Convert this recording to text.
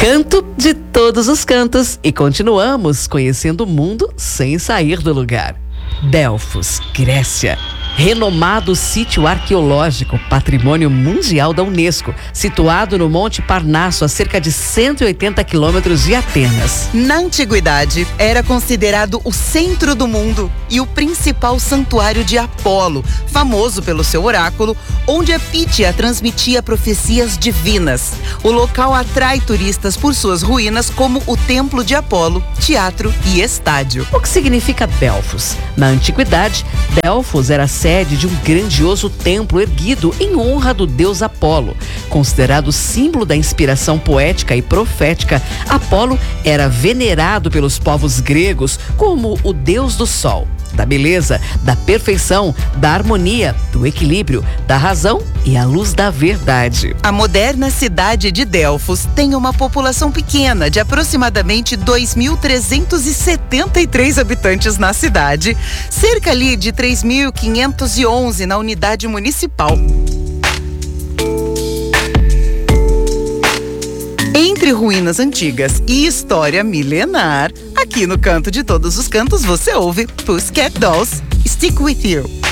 Canto de todos os cantos e continuamos conhecendo o mundo sem sair do lugar. Delfos, Grécia. Renomado sítio arqueológico, patrimônio mundial da Unesco, situado no Monte Parnasso, a cerca de 180 quilômetros de Atenas. Na antiguidade, era considerado o centro do mundo e o principal santuário de Apolo, famoso pelo seu oráculo, onde a Pítia transmitia profecias divinas. O local atrai turistas por suas ruínas, como o Templo de Apolo, teatro e estádio. O que significa Delfos? Na antiguidade, Delfos era a sede de um grandioso templo erguido em honra do deus Apolo. Considerado símbolo da inspiração poética e profética, Apolo era venerado pelos povos gregos como o deus do sol, da beleza, da perfeição, da harmonia, do equilíbrio, da razão e a luz da verdade. A moderna cidade de Delfos tem uma população pequena de aproximadamente 2.373 habitantes na cidade, cerca ali de 3.511 na unidade municipal. Entre ruínas antigas e história milenar, aqui no Canto de Todos os Cantos você ouve Pussycat Dolls, Stick With You.